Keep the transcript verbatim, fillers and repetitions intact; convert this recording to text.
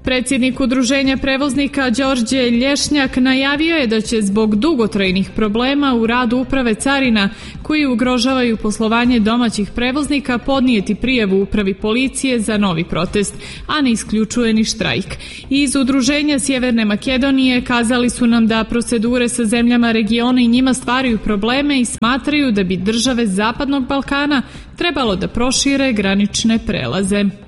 Predsjednik Udruženja prevoznika Đorđe Lješnjak najavio je da će zbog dugotrajnih problema u radu Uprave carina koji ugrožavaju poslovanje domaćih prevoznika podnijeti prijavu Upravi policije za novi protest, a ne isključuje ni štrajk. Iz Udruženja Sjeverne Makedonije kazali su nam da procedure sa zemljama regiona i njima stvaraju probleme i smatraju da bi države Zapadnog Balkana trebalo da prošire granične prelaze.